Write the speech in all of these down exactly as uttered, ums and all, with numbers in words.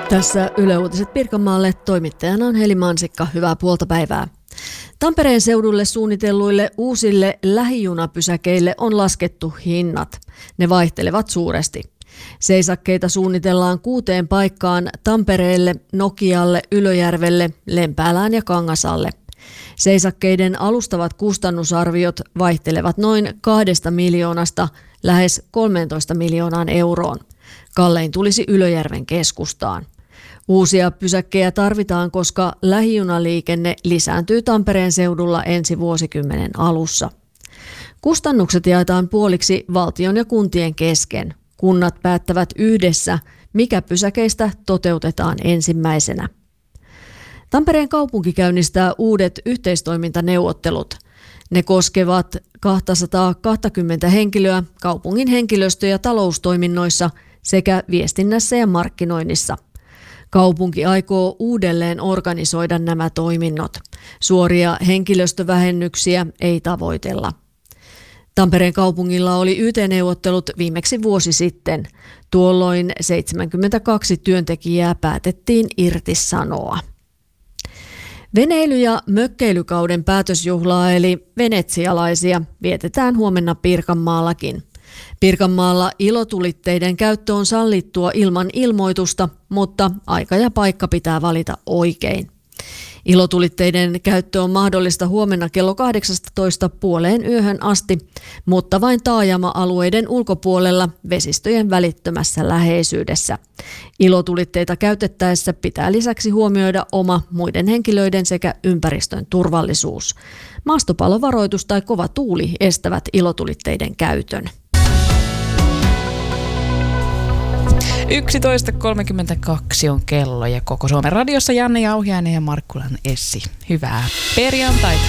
Tässä Yle Uutiset Pirkanmaalle, toimittajana on Heli Mansikka. Hyvää puolta päivää. Tampereen seudulle suunnitelluille uusille lähijunapysäkeille on laskettu hinnat. Ne vaihtelevat suuresti. Seisakkeita suunnitellaan kuuteen paikkaan: Tampereelle, Nokialle, Ylöjärvelle, Lempäälään ja Kangasalle. Seisakkeiden alustavat kustannusarviot vaihtelevat noin kahdesta miljoonasta lähes kolmeentoista miljoonaan euroon. Kallein tulisi Ylöjärven keskustaan. Uusia pysäkkejä tarvitaan, koska lähijunaliikenne lisääntyy Tampereen seudulla ensi vuosikymmenen alussa. Kustannukset jaetaan puoliksi valtion ja kuntien kesken. Kunnat päättävät yhdessä, mikä pysäkeistä toteutetaan ensimmäisenä. Tampereen kaupunki käynnistää uudet yhteistoimintaneuvottelut. Ne koskevat kaksisataakaksikymmentä henkilöä kaupungin henkilöstö- ja taloustoiminnoissa sekä viestinnässä ja markkinoinnissa. Kaupunki aikoo uudelleen organisoida nämä toiminnot. Suoria henkilöstövähennyksiä ei tavoitella. Tampereen kaupungilla oli Y T-neuvottelut viimeksi vuosi sitten. Tuolloin seitsemänkymmentäkaksi työntekijää päätettiin irtisanoa. Veneily- ja mökkeilykauden päätösjuhlaa eli venetsialaisia vietetään huomenna Pirkanmaallakin. Pirkanmaalla ilotulitteiden käyttö on sallittua ilman ilmoitusta, mutta aika ja paikka pitää valita oikein. Ilotulitteiden käyttö on mahdollista huomenna kello kahdeksastatoista puoleen yöhön asti, mutta vain taajama-alueiden ulkopuolella vesistöjen välittömässä läheisyydessä. Ilotulitteita käytettäessä pitää lisäksi huomioida oma, muiden henkilöiden sekä ympäristön turvallisuus. Maastopallovaroitus tai kova tuuli estävät ilotulitteiden käytön. yksitoista kolmekymmentäkaksi on kello ja koko Suomen radiossa Janne Jauhiainen ja Markkulan Essi. Hyvää perjantaita.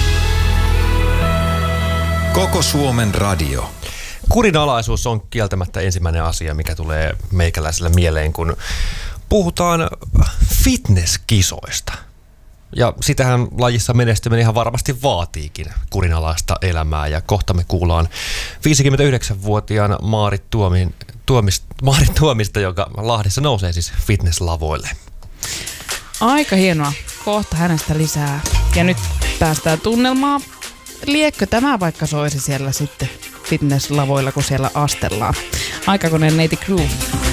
Koko Suomen radio. Kurinalaisuus on kieltämättä ensimmäinen asia, mikä tulee meikäläisellä mieleen, kun puhutaan fitnesskisoista. Ja sitähän lajissa menestyminen ihan varmasti vaatiikin kurinalaista elämää. Ja kohta me kuullaan viisikymmentäyhdeksänvuotiaan Maarit Tuomin, Tuomista, Maarit Tuomista, joka Lahdessa nousee siis fitnesslavoille. Aika hienoa. Kohta hänestä lisää. Ja nyt päästään tunnelmaan. Liekkö tämä vaikka soisi siellä sitten fitnesslavoilla, kun siellä astellaan? Aikakoneen neiti Groove.